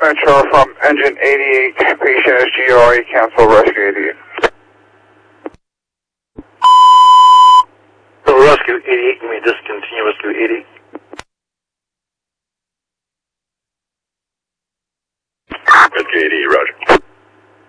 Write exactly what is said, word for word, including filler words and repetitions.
Central from engine eighty-eight, patient S G R E, cancel rescue eighty-eight. So rescue eighty-eight, you may discontinue rescue eighty. Rescue eighty, roger.